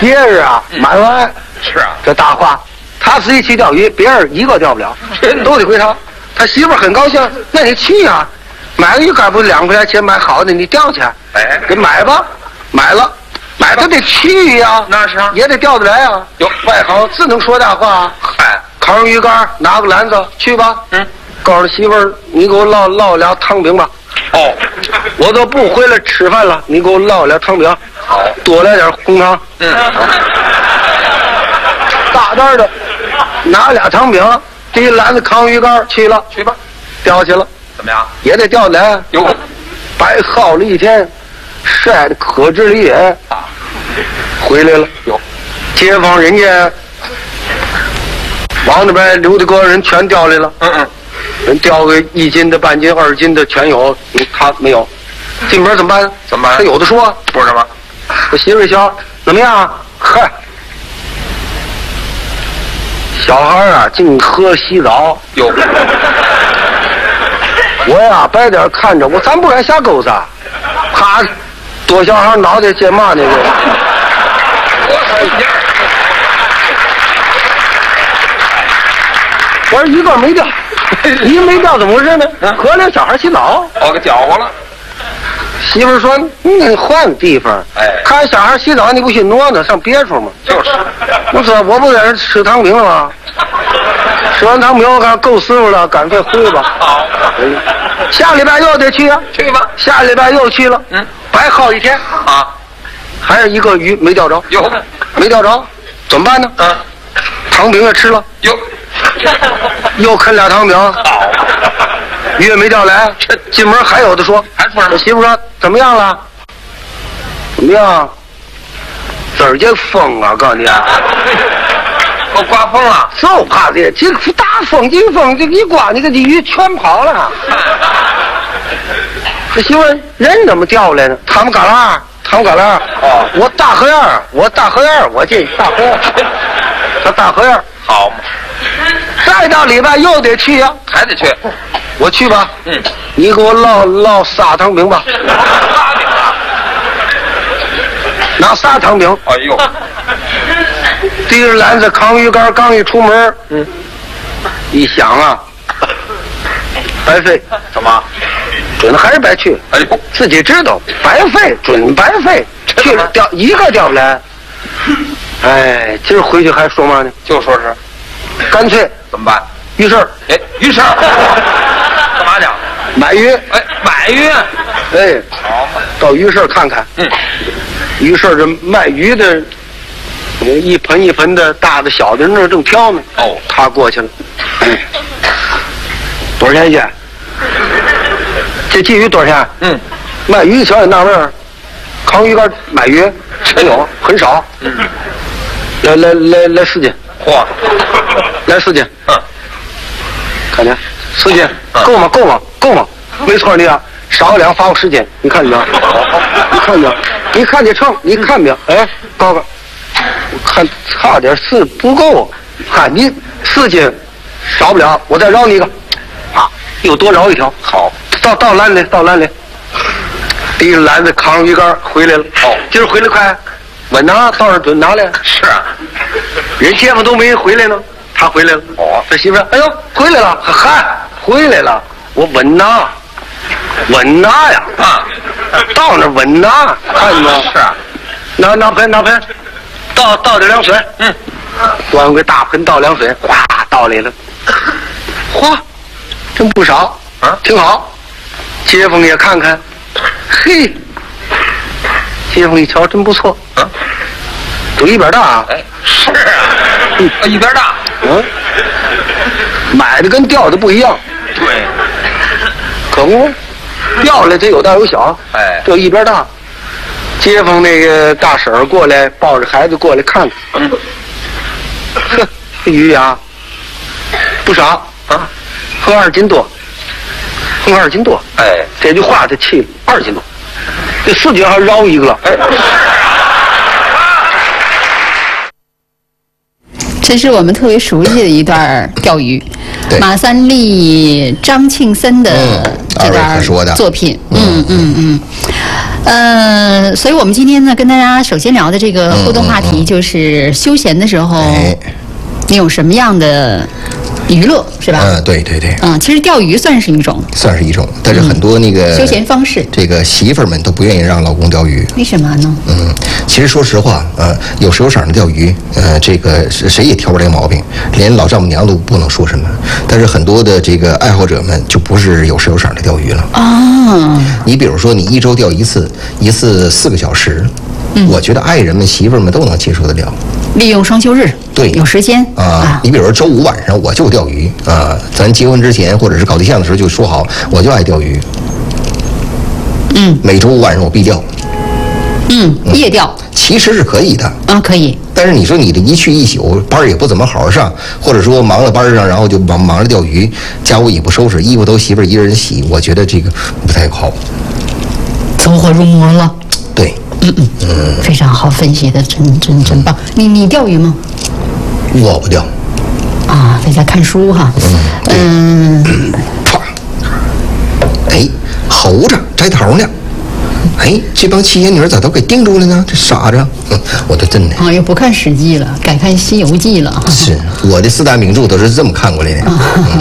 别人啊买完是啊， 这大话，他自己去钓鱼，别人一个钓不了，都得归他。他媳妇儿很高兴，那你去呀，买个鱼竿不2块钱买好的，你钓去， 哎， 给买吧，买了，买他得去呀， 那是啊， 也得钓得来啊。 哟， 外行只能说大话。 嗨， 扛上鱼竿，拿个篮子去吧。告诉媳妇儿，你给我烙俩汤饼吧。 哦， 我都不回来吃饭了，你给我烙俩汤饼， 好， 多来点红糖。大袋的，拿俩汤饼，这一篮子扛鱼竿去了， 去吧， 钓去了， 怎么样？ 也得钓得来。 哟， 白耗了一天，晒得可直了眼，回来了。 哟， 街坊人家往那边溜达个人全钓来了。人钓个1斤的、半斤、2斤的全有，他没有。进门怎么办？ 怎么办？ 他有的说， 说什么？ 我媳妇儿笑，怎么样？嗨，小孩啊，净喝洗澡。 哟， 我呀，白点看着，咱不敢下钩子，啪，剁小孩脑袋接骂那个。我说一个没掉，一没掉怎么回事呢？喝了小孩洗澡， 给搅和了。 媳妇说：“你换个地方，看小孩洗澡你不许挪呢，上别处吗？” 就是。 我说我不在这吃汤饼了吗？吃完汤饼我看够师傅了，干脆回吧。 好， 下礼拜又得去啊， 去吧。 下礼拜又去了，白耗一天啊， 还是一个鱼没钓着。 哟， 没钓着，怎么办呢？汤饼也吃了。 哟， 又啃俩汤饼。 好， 鱼也没钓来。进门还有的说， 还说什么？ 我媳妇说怎么样了？怎么样？这儿这风啊，告诉你啊， 都刮风了， 就怕这大风劲风，这一刮，你这鱼全跑了。这媳妇人怎么钓来呢？他们旮旯，哦，我大河沿，我这大河沿，他大河沿， 好嘛， 再到礼拜又得去呀， 还得去， 我去吧，你给我烙仨汤饼吧，拿仨汤饼， 哎呦， 提着篮子扛鱼竿，刚一出门，一想啊，白费， 怎么？ 准还是白去， 哎呦， 自己知道白费，准白费，去了钓一个钓不来，哎，今儿回去还说嘛呢？ 就说是， 干脆怎么办？ 于是， 哎，于是干嘛去？ 买鱼， 哎，买鱼， 哎， 好， 到鱼市看看，于是这卖鱼的，一盆一盆的，大的小的，那正挑呢。 哦， 他过去了，多少钱一斤？这鲫鱼多少钱？卖鱼瞧也纳闷儿，扛鱼竿买鱼没有，很少。来4斤， 嚯， 来4斤。看见4斤够吗？没错，你啊，少2罚我10斤，你看见没有？你看见没有？你看这秤，你看没有？哎，高高，我看差点4不够，看你4斤少不了，我再饶你一个，啊，又多饶一条。好，到篮里，提着篮子扛上鱼竿回来了。哦，今儿回来快，稳拿到这准拿来。 是啊， 人街坊都没回来呢，他回来了。哦，这媳妇儿，哎呦，回来了，嗨，回来了，我稳拿呀，到那稳拿，看见没有？是啊，拿盆，倒点凉水，端个大盆倒凉水，哗倒来了，嚯，真不少，挺好。街坊也看看，嘿，街坊一瞧真不错，都一边大啊。 哎，是啊，一边大， 买的跟钓的不一样。 对， 可不，钓来这有大有小，这一边大。街坊那个大婶儿过来，抱着孩子过来看看，呵，这鱼呀，不少啊，横2斤多，哎，这句话他气了，2斤多，这4斤还饶一个了，哎。 这是我们特别熟悉的一段钓鱼，马三立、张庆森的这段作品。 所以我们今天呢，跟大家首先聊的这个互动话题就是休闲的时候，你有什么样的娱乐是吧？ 对。 其实钓鱼算是一种， 但是很多那个休闲方式， 这个媳妇儿们都不愿意让老公钓鱼。 为什么呢？ 其实说实话，有时候赏的钓鱼，这个谁也挑不来毛病，连老丈母娘都不能说什么。但是很多的这个爱好者们就不是有时有赏的钓鱼了你比如说，你一周钓一次4个小时，我觉得爱人们、媳妇儿们都能接受得了。 利用双休日， 对， 有时间你比如说周5晚上我就钓鱼咱结婚之前或者是搞对象的时候就说好，我就爱钓鱼。每周5晚上我必钓。 夜钓其实是可以的可以。 但是你说你这一去一宿，班也不怎么好好上，或者说忙了班上，然后就忙着钓鱼，家务也不收拾，衣服都媳妇儿一人洗，我觉得这个不太好。 走火入魔了。 对， 非常好分析的，真棒。你钓鱼吗？ 我不钓。 在家看书哈。 猴子摘桃呢。这帮七仙女咋都给定住了呢？这傻子，我都真的又不看《史记》了，改看《西游记》了。 是我的4大名著都是这么看过来的。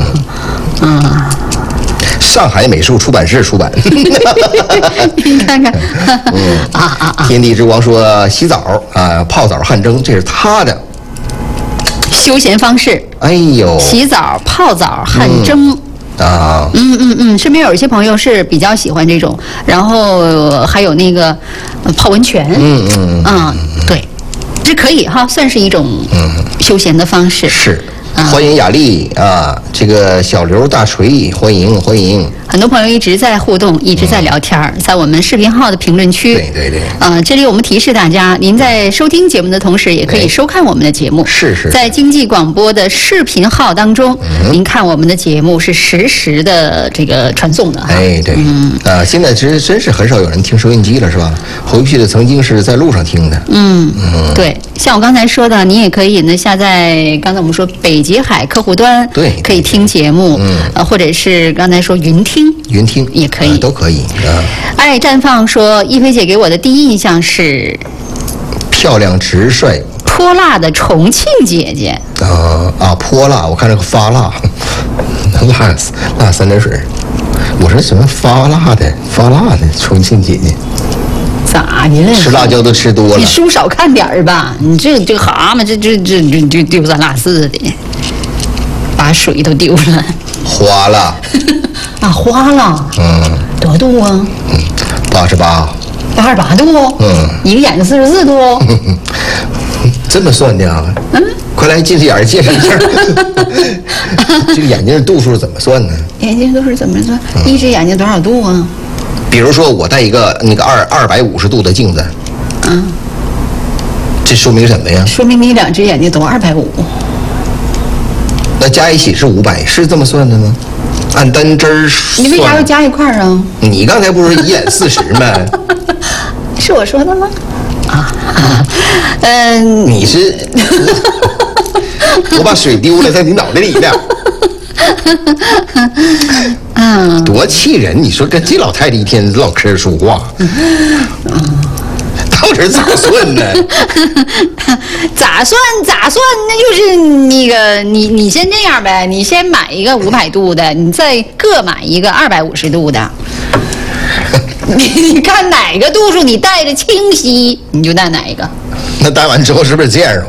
上海美术出版社出版。 你看看。 天地之光说洗澡泡澡汗蒸，这是他的休闲方式。洗澡、泡澡、汗蒸。身边有一些朋友是比较喜欢这种，然后还有那个泡温泉。对，这可以哈，算是一种休闲的方式。 是。欢迎雅丽这个小刘大锤，欢迎。 很多朋友一直在互动，一直在聊天在我们视频号的评论区。 对。 这里我们提示大家，您在收听节目的同时，也可以收看我们的节目。 是。 在经济广播的视频号当中，您看我们的节目是实时的这个传送的。 对。现在真是很少有人听收音机了，是吧？回去的曾经是在路上听的。 对，像我刚才说的，你也可以呢下载刚才我们说北极海客户端， 对， 可以听节目。或者是刚才说云听也可以， 都可以。 爱绽放说，一菲姐给我的第一印象是漂亮直率泼辣的重庆姐姐。 泼辣，我看这个发辣，辣3点水。我说什么发辣的重庆姐姐？ 咋的了？ 吃辣椒都吃多了。 你书少看点吧，你这个蛤蟆这丢三落四的，把水都丢了。 花了。 花了。多度啊 ？88。 88度。一个眼睛44度。 这么算的啊？快来近视眼介绍一下。这个眼睛的度数怎么算呢？ 眼睛度数怎么算？一只眼睛多少度啊？ 比如说我戴一个那个250度的镜子。这说明什么呀？ 说明你2只眼睛都250。 那加一起是500，是这么算的吗？按单针儿算。 你为啥要加一块啊？ 你刚才不是1眼40吗？ 是我说的吗？ 你是我把水丢了在你脑袋里了。多气人！你说跟这老太太一天唠嗑说话。到底咋算呢？ 咋算？那就是那个你先这样呗，你先买一个500度的，你再各买一个250度的。你看哪个度数你带着清晰，你就带哪一个。 那戴完之后是不是这样？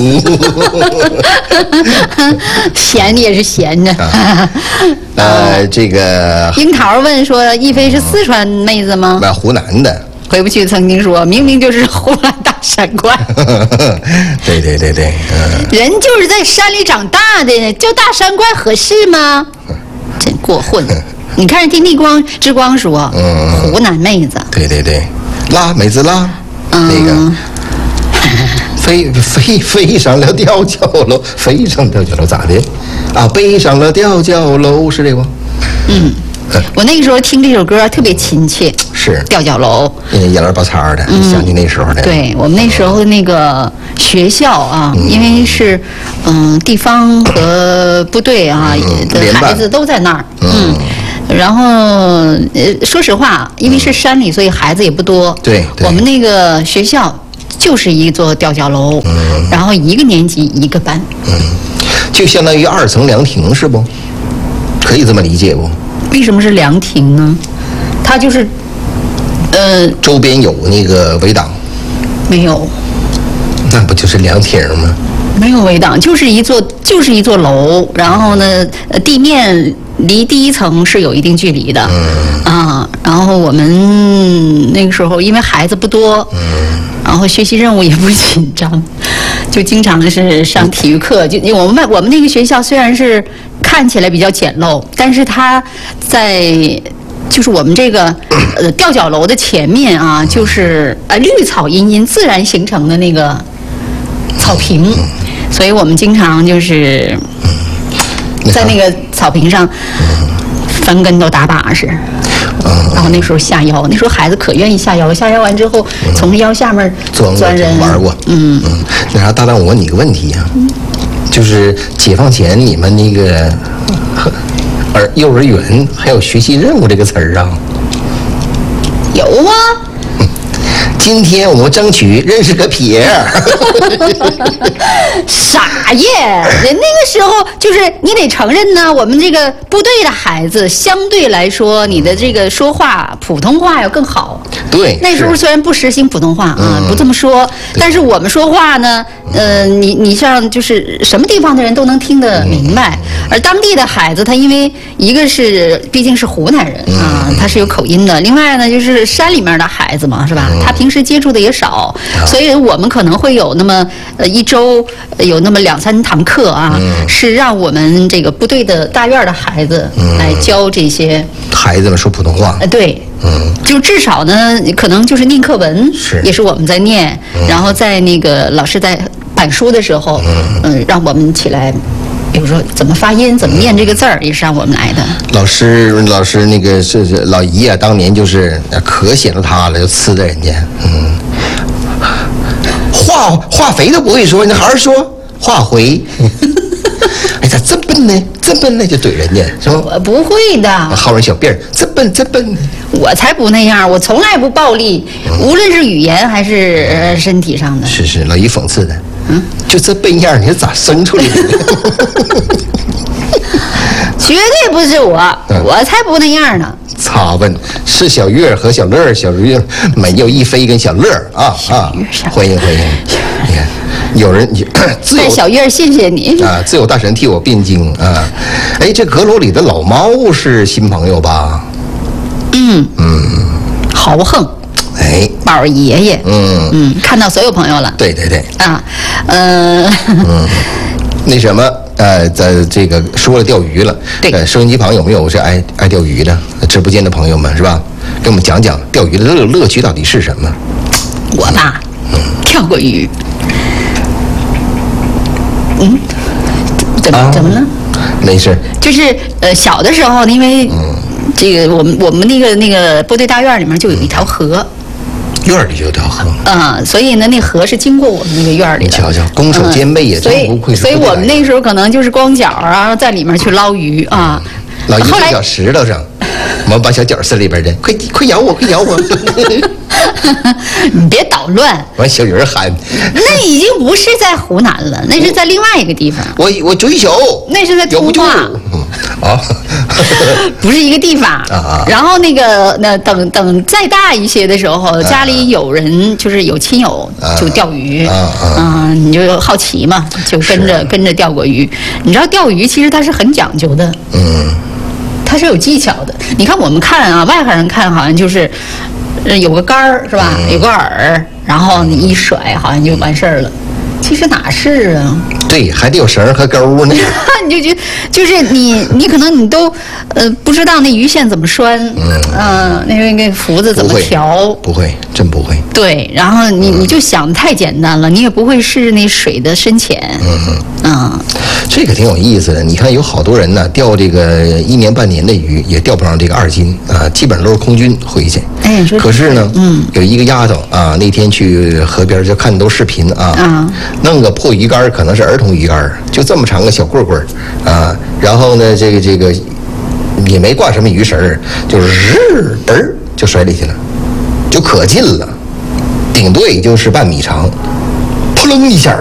闲也是闲着。 这个樱桃问说，一菲是四川妹子吗？ 湖南的。 回不去曾经说，明明就是湖南大山怪。 对。 人就是在山里长大的，叫大山怪合适吗？真过混。你看天地之光说，湖南妹子。 对，辣妹子辣，那个飞上了吊脚楼，飞上吊脚楼咋的？背上了吊脚楼是这个吗？ 我那个时候听这首歌特别亲切， 是吊脚楼， 眼泪巴擦的，想起那时候的。 对，我们那时候的那个学校因为是地方和部队的孩子都在那儿， 然后说实话，因为是山里，所以孩子也不多。 对， 我们那个学校就是一座吊脚楼，然后一个年级一个班， 就相当于2层凉亭是不？可以这么理解不？ 为什么是凉亭呢？它就是， 周边有那个围挡。 没有。 那不就是凉亭吗？ 没有围挡，就是一座楼，然后呢，地面离第1层是有一定距离的，然后我们那个时候因为孩子不多，然后学习任务也不紧张，就经常是上体育课。就我们那个学校虽然是看起来比较简陋，但是它在就是我们这个吊脚楼的前面啊，就是绿草茵茵自然形成的那个草坪。所以我们经常就是在那个草坪上翻跟头打把式，然后那时候下腰，那时候孩子可愿意下腰，下腰完之后从腰下面钻人。 玩过。那啥，搭档，我问你个问题啊，就是解放前你们那个幼儿园还有学习任务这个词儿啊？ 有啊。 今天我们争取认识个撇。 傻耶！那个时候就是你得承认呢，我们这个部队的孩子相对来说，你的这个说话普通话要更好。 对， 那时候虽然不实行普通话啊，不这么说，但是我们说话呢，你像就是什么地方的人都能听得明白，而当地的孩子他因为一个是毕竟是湖南人啊，他是有口音的，另外呢就是山里面的孩子嘛，是吧？他平时接触的也少，所以我们可能会有那么1周有那么2、3堂课啊，是让我们这个部队的大院的孩子来教这些孩子们说普通话。 对。就至少呢，可能就是念课文，也是我们在念，然后在那个老师在板书的时候，让我们起来，比如说怎么发音，怎么念这个字儿，也是让我们来的。 老师那个是老姨啊，当年就是可显得他了，就呲的人家，化肥都不会说，你好好说化肥。哎，咋这笨呢？这笨呢就怼人家，是吧？ 我不会的。 薅人小辫儿，这笨。 我才不那样，我从来不暴力，无论是语言还是身体上的。 是，老姨讽刺的。就这笨样，你是咋生出来的？ 绝对不是我才不那样呢。 擦问是小月和小乐，小月没有一飞跟小乐啊，欢迎。你看，有人自有小月，谢谢你啊！自有大神替我辩经啊！哎，这阁楼里的老猫是新朋友吧？ 豪横。 哎， 宝爷爷。看到所有朋友了。 对。 啊， 那什么，在这个说了钓鱼了， 对， 收音机旁有没有是爱钓鱼的直播间的朋友们是吧？给我们讲讲钓鱼的乐趣到底是什么？ 我吧，钓过鱼。怎么了？ 没事。 就是小的时候，因为这个我们那个部队大院里面就有一条河。 院里就有条河。 所以呢，那河是经过我们那个院里的。 你瞧瞧，攻守兼备也真不愧是。 所以我们那时候可能就是光脚啊，在里面去捞鱼啊。 老姨在小石头上，我们把小脚塞里边的，快咬我！ 你别捣乱！ 完，小人喊。 那已经不是在湖南了，那是在另外一个地方。 我追求。 那是在通化。不是一个地方。然后等再大一些的时候，家里有人就是有亲友就钓鱼。你就好奇嘛，就跟着钓过鱼。你知道钓鱼其实它是很讲究的。它是有技巧的。你看我们看啊，外行人看好像就是。有个杆儿是吧？有个饵，然后你一甩，好像就完事儿了。其实哪是啊？ 对，还得有绳和钩呢。 你就就是你可能你都不知道那鱼线怎么拴，那个福子怎么调？ 不会，真不会。 对，然后你就想太简单了，你也不会试那水的深浅。 这个挺有意思的。你看，有好多人呢钓这个1年半年的鱼，也钓不上这个2斤啊，基本上都是空军回去。 哎， 可是呢，有一个丫头啊，那天去河边就看都视频啊，弄个破鱼竿，可能是儿童鱼竿，就这么长个小棍棍啊，然后呢，这个也没挂什么鱼绳儿，就是日嘚儿就摔里去了，就可近了，顶多也就是半米长，扑棱一下